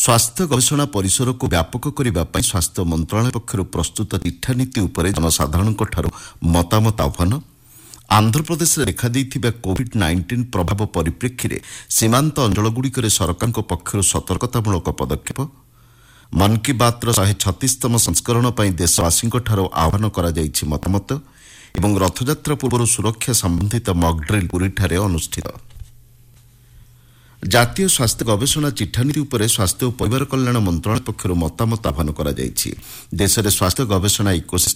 ସ୍ୱାସ୍ଥ୍ୟ ଗବେଷଣା ପରିସରକୁ ବ୍ୟାପକ କରିବା ପାଇଁ ସ୍ୱାସ୍ଥ୍ୟ ମନ୍ତ୍ରଣାଳୟ ପକ୍ଷରୁ ପ୍ରସ୍ତୁତ ଚିଠାନୀତି ଉପରେ ଜନସାଧାରଣଙ୍କଠାରୁ ମତାମତ ଆହ୍ୱାନ। ଆନ୍ଧ୍ରପ୍ରଦେଶରେ ଦେଖାଦେଇଥିବା କୋଭିଡ୍-19 ପ୍ରଭାବ ପରିପ୍ରେକ୍ଷୀରେ ସୀମାନ୍ତ ଅଞ୍ଚଳଗୁଡ଼ିକରେ ସରକାରଙ୍କ ପକ୍ଷରୁ ସତର୍କତାମୂଳକ ପଦକ୍ଷେପ। ମନ୍ କି ବାତ୍ର 136ତମ ସଂସ୍କରଣ ପାଇଁ ଦେଶବାସୀଙ୍କଠାରୁ ଆହ୍ୱାନ କରାଯାଇଛି ମତାମତ ଏବଂ ରଥଯାତ୍ରା ପୂର୍ବରୁ ସୁରକ୍ଷା ସମ୍ବନ୍ଧିତ ମକ୍ଡ୍ରିଲ୍ ପୁରୀଠାରେ ଅନୁଷ୍ଠିତ। ଜାତୀୟ ସ୍ୱାସ୍ଥ୍ୟ ଗବେଷଣା ଚିଠାନୀତି ଉପରେ ସ୍ୱାସ୍ଥ୍ୟ ଓ ପରିବାର କଲ୍ୟାଣ ମନ୍ତ୍ରଣାଳୟ ପକ୍ଷରୁ ମତାମତ ଆହ୍ୱାନ କରାଯାଇଛି। ଦେଶରେ ସ୍ୱାସ୍ଥ୍ୟ ଗବେଷଣା ଇକୋସିଷ୍ଟମ